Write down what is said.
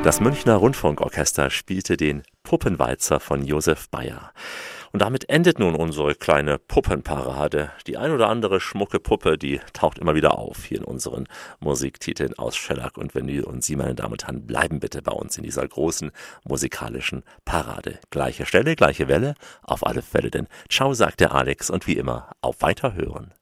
Das Münchner Rundfunkorchester spielte den Puppenwalzer von Josef Bayer. Und damit endet nun unsere kleine Puppenparade. Die ein oder andere schmucke Puppe, die taucht immer wieder auf hier in unseren Musiktiteln aus Shellac und Vinyl. Und Sie, meine Damen und Herren, bleiben bitte bei uns in dieser großen musikalischen Parade. Gleiche Stelle, gleiche Welle, auf alle Fälle denn. Ciao, sagt der Alex und wie immer, auf Weiterhören.